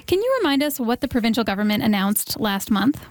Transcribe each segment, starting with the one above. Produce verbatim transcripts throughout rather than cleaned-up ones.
Can you remind us what the provincial government announced last month?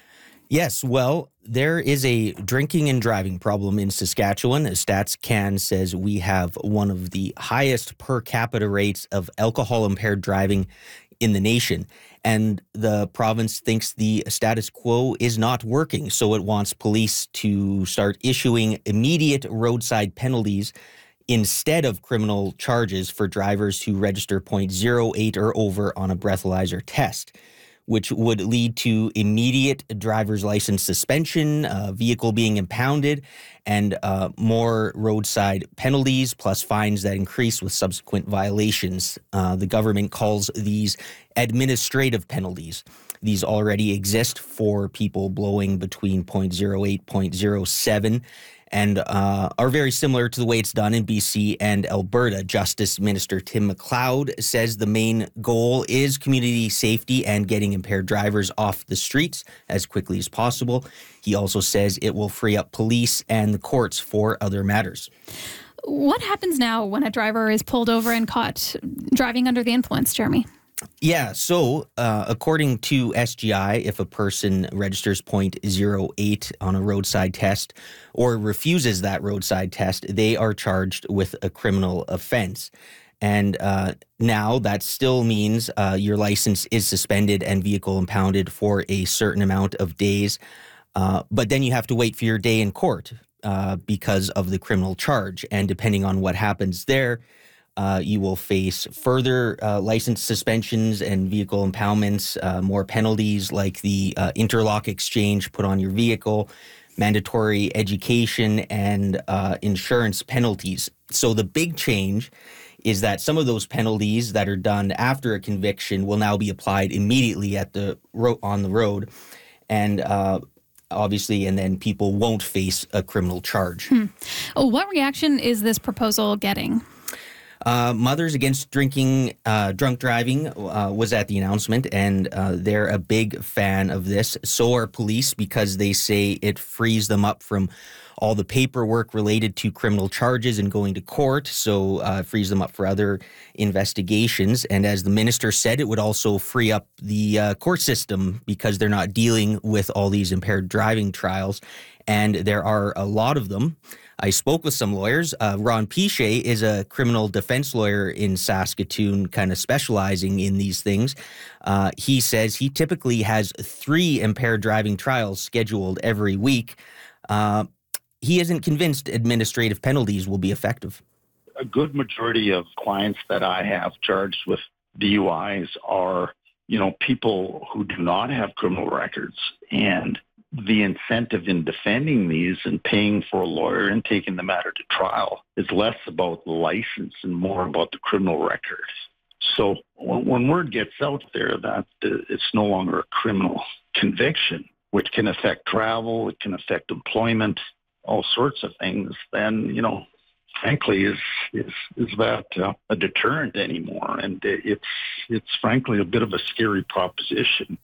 Yes, well, there is a drinking and driving problem in Saskatchewan. Stats Can says we have one of the highest per capita rates of alcohol-impaired driving in the nation. And the province thinks the status quo is not working, so it wants police to start issuing immediate roadside penalties instead of criminal charges for drivers who register point zero eight or over on a breathalyzer test, which would lead to immediate driver's license suspension, uh, vehicle being impounded, and uh, more roadside penalties, plus fines that increase with subsequent violations. Uh, the government calls these administrative penalties. These already exist for people blowing between point zero eight, point zero seven, and uh, are very similar to the way it's done in B C and Alberta. Justice Minister Tim McLeod says the main goal is community safety and getting impaired drivers off the streets as quickly as possible. He also says it will free up police and the courts for other matters. What happens now when a driver is pulled over and caught driving under the influence, Jeremy? Yeah, so uh, according to S G I, if a person registers point zero eight on a roadside test or refuses that roadside test, they are charged with a criminal offense. And uh, now that still means uh, your license is suspended and vehicle impounded for a certain amount of days. Uh, but then you have to wait for your day in court uh, because of the criminal charge. And depending on what happens there, Uh, you will face further uh, license suspensions and vehicle impoundments, uh, more penalties like the uh, interlock exchange put on your vehicle, mandatory education, and uh, insurance penalties. So the big change is that some of those penalties that are done after a conviction will now be applied immediately at the ro- on the road, and uh, obviously, and then people won't face a criminal charge. Hmm. Oh, what reaction is this proposal getting? Uh, Mothers Against Drinking, uh, Drunk Driving uh, was at the announcement, and uh, they're a big fan of this. So are police, because they say it frees them up from all the paperwork related to criminal charges and going to court. So uh, it frees them up for other investigations. And as the minister said, it would also free up the uh, court system because they're not dealing with all these impaired driving trials. And there are a lot of them. I spoke with some lawyers. Uh, Ron Piche is a criminal defense lawyer in Saskatoon, kind of specializing in these things. Uh, he says he typically has three impaired driving trials scheduled every week. Uh, he isn't convinced administrative penalties will be effective. A good majority of clients that I have charged with D U Is are, you know, people who do not have criminal records, and the incentive in defending these and paying for a lawyer and taking the matter to trial is less about the license and more about the criminal record. So when, when word gets out there that uh, it's no longer a criminal conviction, which can affect travel, it can affect employment, all sorts of things, then, you know, frankly, is is is that uh, a deterrent anymore? And it's it's frankly a bit of a scary proposition.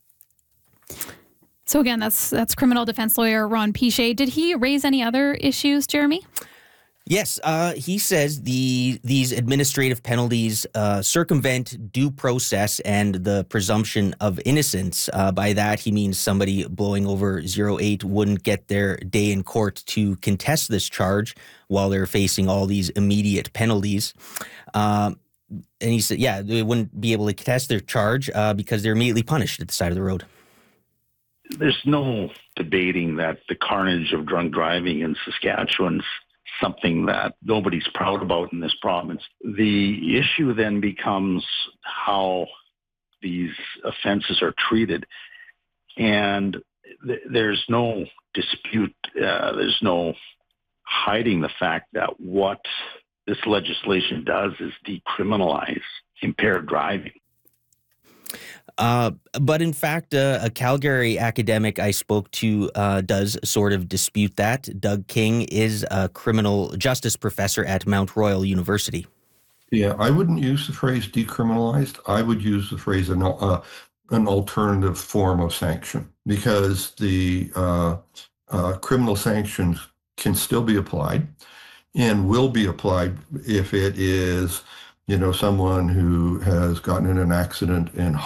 So again, that's that's criminal defense lawyer Ron Piche. Did he raise any other issues, Jeremy? Yes, uh, he says the these administrative penalties uh, circumvent due process and the presumption of innocence. Uh, by that, he means somebody blowing over zero eight wouldn't get their day in court to contest this charge while they're facing all these immediate penalties. Uh, and he said, yeah, they wouldn't be able to contest their charge uh, because they're immediately punished at the side of the road. There's no debating that the carnage of drunk driving in Saskatchewan's something that nobody's proud about in this province. The issue then becomes how these offenses are treated. And th- there's no dispute, uh, there's no hiding the fact that what this legislation does is decriminalize impaired driving. Uh, but in fact, uh, a Calgary academic I spoke to uh, does sort of dispute that. Doug King is a criminal justice professor at Mount Royal University. Yeah, I wouldn't use the phrase decriminalized. I would use the phrase an, uh, an alternative form of sanction, because the uh, uh, criminal sanctions can still be applied and will be applied if it is, you know, someone who has gotten in an accident and